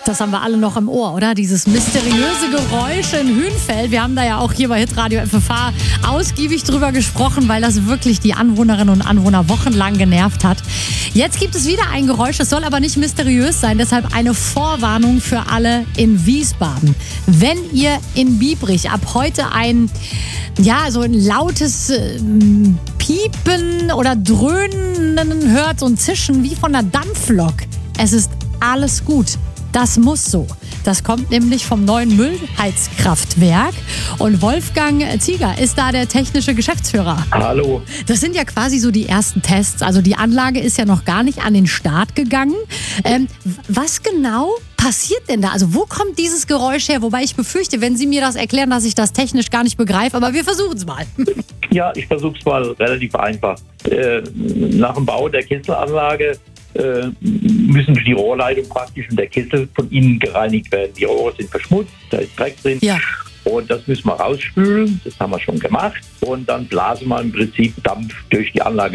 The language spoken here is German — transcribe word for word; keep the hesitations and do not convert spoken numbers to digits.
Das haben wir alle noch im Ohr, oder? Dieses mysteriöse Geräusch in Hünfeld. Wir haben da ja auch hier bei Hitradio F F H ausgiebig drüber gesprochen, weil das wirklich die Anwohnerinnen und Anwohner wochenlang genervt hat. Jetzt gibt es wieder ein Geräusch, es soll aber nicht mysteriös sein, deshalb eine Vorwarnung für alle in Wiesbaden. Wenn ihr in Biebrich ab heute ein, ja, so ein lautes äh, Piepen oder Dröhnen hört, so ein Zischen wie von einer Dampflok, es ist alles gut. Das muss so. Das kommt nämlich vom neuen Müllheizkraftwerk. Und Wolfgang Zieger ist da der technische Geschäftsführer. Hallo. Das sind ja quasi so die ersten Tests. Also die Anlage ist ja noch gar nicht an den Start gegangen. Ähm, was genau passiert denn da? Also wo kommt dieses Geräusch her? Wobei ich befürchte, wenn Sie mir das erklären, dass ich das technisch gar nicht begreife. Aber wir versuchen es mal. Ja, ich versuche es mal relativ einfach. Äh, nach dem Bau der Kesselanlage äh, müssen die Rohrleitung praktisch und der Kessel von innen gereinigt werden. Die Rohre sind verschmutzt, da ist Dreck drin. Ja. Und das müssen wir rausspülen. Das haben wir schon gemacht. Und dann blasen wir im Prinzip Dampf durch die Anlage